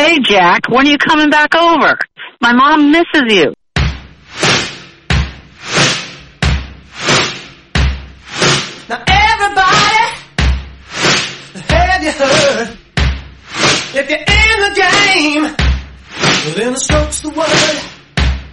Hey, Jack, when are you coming back over? My mom misses you. Now everybody, have you heard? If you're in the game, well then the stroke's the word.